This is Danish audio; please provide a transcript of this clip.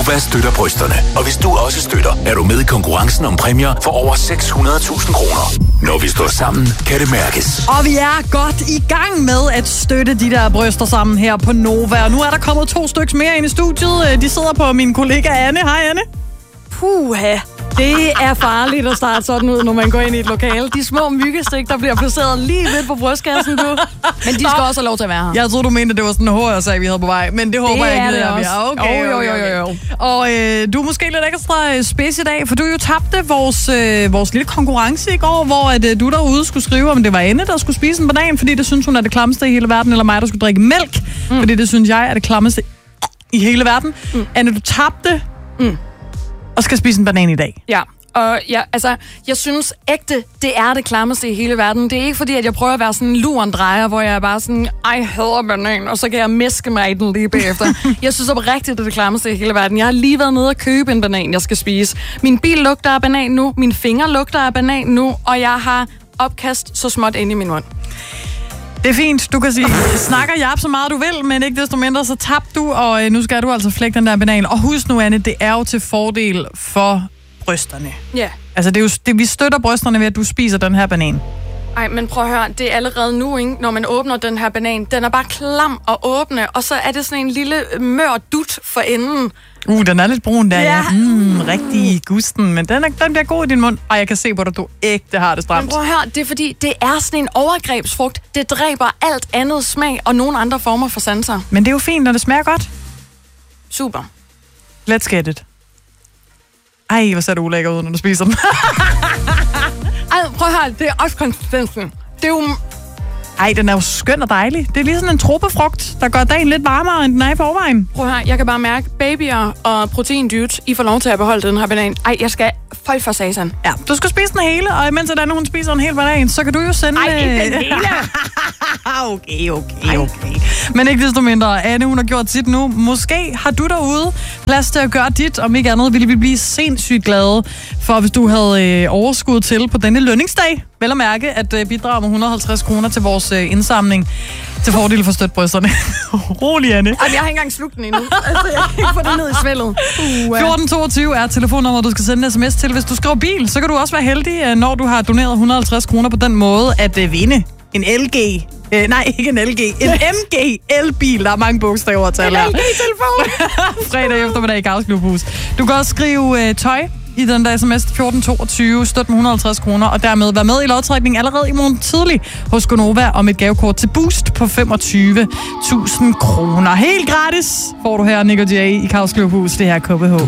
Gonova støtter brysterne. Og hvis du også støtter, er du med i konkurrencen om præmier for over 600.000 kroner. Når vi står sammen, kan det mærkes. Og vi er godt i gang med at støtte de der bryster sammen her på Nova. Og nu er der kommet 2 stykker mere ind i studiet. De sidder på min kollega Anne. Hej, Anne. Puha. Det er farligt at starte sådan ud, når man går ind i et lokale. De små myggestik, der bliver placeret lige midt på brystkassen, du. Men de skal også have lov til at være her. Jeg troede, du mente, det var sådan en HR-sag, vi havde på vej. Men det håber jeg ikke, det er vi har. Okay. Og du er måske lidt ekstra spids i dag, for du jo tabte vores lille konkurrence i går, hvor at, du derude skulle skrive, om det var Anne, der skulle spise en banan, fordi det synes hun er det klammeste i hele verden, eller mig, der skulle drikke mælk, fordi det synes jeg er det klammeste i hele verden. Anne, du tabte og skal spise en banan i dag. Ja. Og jeg synes ægte, det er det klammeste i hele verden. Det er ikke fordi, at jeg prøver at være sådan en lurendrejer, hvor jeg er bare sådan, ej, hader banan, og så kan jeg mæske mig i den lige bagefter. Jeg synes oprigtigt, det er det klammeste i hele verden. Jeg har lige været nede og købe en banan, jeg skal spise. Min bil lugter af banan nu, mine fingre lugter af banan nu, og jeg har opkast så småt ind i min mund. Det er fint. Du kan sige, snakker jap så meget du vil, men ikke desto mindre, så tabte du, og nu skal du altså flække den der banan. Og husk nu, Anne, det er jo til fordel for brysterne. Ja. Yeah. Altså, det er jo, vi støtter brysterne ved, at du spiser den her banan. Ej, men prøv at høre, det er allerede nu, ikke? Når man åbner den her banan. Den er bare klam at åbne, og så er det sådan en lille mør dut for enden. Den er lidt brun der, ja. Rigtig gusten, men den bliver god i din mund. Og jeg kan se på dig, du ægte har det stramt. Men prøv at høre, det er fordi, det er sådan en overgrebsfrugt. Det dræber alt andet smag og nogle andre former for sanser. Men det er jo fint, når det smager godt. Super. Let's get it. Ej, hvor ser du ulækker ud, når du spiser den. Ej, prøv at høre, det er også konsistensen. Det er jo... Ej, den er jo skøn og dejlig. Det er lige sådan en tropefrugt, der gør dagen lidt varmere, end den er i forvejen. Prøv at høre, jeg kan bare mærke, babyer og proteindyrt, I får lov til at beholde den her banan. Ej, jeg skal føj for satan. Ja, du skal spise den hele, og imens at hun spiser en hel banan, så kan du jo sende... Ej, ikke den hele! Okay. Men ikke desto mindre, Anne, hun har gjort sit nu. Måske har du derude plads til at gøre dit, om ikke andet ville vi blive sindssygt glade for, hvis du havde overskud til på denne lønningsdag. Vel at mærke, at bidrage med 150 kroner til vores indsamling til fordel for støtbrysterne. Rolig, Anne. Ej, jeg har ikke engang slugt den endnu. Altså, jeg kan ikke få det ned i svældet. 1422 er telefonnummeret, du skal sende en sms til. Hvis du skriver bil, så kan du også være heldig, når du har doneret 150 kroner på den måde, at vinde en LG. Nej, ikke en LG. En MG elbil. Der er mange bogstaver til her. En LG-telefon. Fredag eftermiddag i Chaos Klubhus. Du kan også skrive tøj i den der sms 1422, støt med 150 kroner, og dermed være med i lodtrækningen allerede i morgen tidlig hos Gonova om et gavekort til Boost på 25.000 kroner. Helt gratis får du her, Nick og Jay, i Chaos Klubhus. Det her KBH.